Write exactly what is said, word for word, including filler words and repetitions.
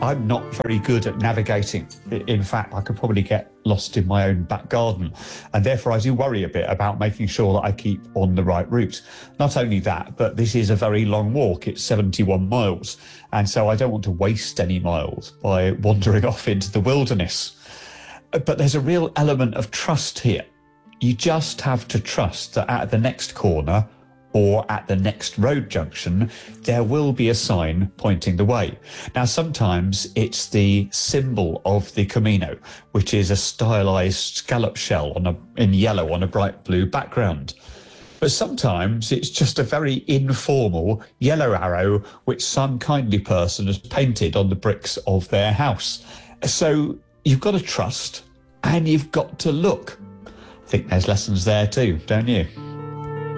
I'm not very good at navigating. In fact, I could probably get lost in my own back garden. And therefore, I do worry a bit about making sure that I keep on the right route. Not only that, but this is a very long walk. It's seventy-one miles. And so I don't want to waste any miles by wandering off into the wilderness. But there's a real element of trust here. You just have to trust that at the next corner or at the next road junction, there will be a sign pointing the way. Now, sometimes it's the symbol of the Camino, which is a stylized scallop shell on a, in yellow on a bright blue background. But sometimes it's just a very informal yellow arrow which some kindly person has painted on the bricks of their house. So you've got to trust and you've got to look. I think there's lessons there too, don't you?